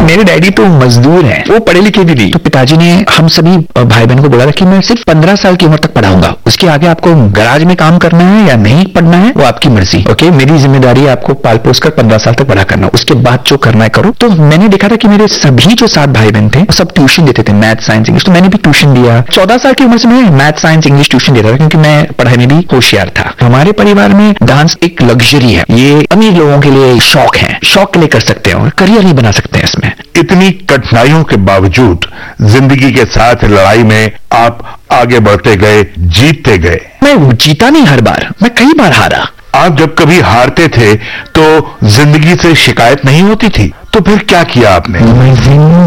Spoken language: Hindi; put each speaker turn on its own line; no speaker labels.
मेरे डैडी तो मजदूर हैं, वो पढ़े लिखे भी नहीं। तो पिताजी ने हम सभी भाई बहनों को बोला था कि मैं सिर्फ 15 साल की उम्र तक पढ़ाऊंगा, उसके आगे आपको गैराज में काम करना है या नहीं पढ़ना है वो आपकी मर्जी। ओके, मेरी जिम्मेदारी है आपको पाल पोस कर 15 साल तक पढ़ा करना, उसके बाद जो करना है करो। तो मैंने देखा था कि मेरे सभी जो 7 भाई बहन थे सब ट्यूशन देते थे, मैथ साइंस इंग्लिश। तो मैंने भी ट्यूशन दिया। 14 साल की उम्र से मैं मैथ साइंस इंग्लिश ट्यूशन देता था, क्योंकि मैं पढ़ाई में भी होशियार था। हमारे परिवार में डांस एक लग्जरी है, ये अमीर लोगों के लिए शौक है, शौक के लिए कर सकते हैं और करियर नहीं बना सकते हैं इसमें।
इतनी कठिनाइयों के बावजूद जिंदगी के साथ लड़ाई में आप आगे बढ़ते गए, जीतते गए।
मैं जीता नहीं हर बार, मैं कई बार हारा।
आप जब कभी हारते थे तो जिंदगी से शिकायत नहीं होती थी, तो फिर क्या किया आपने?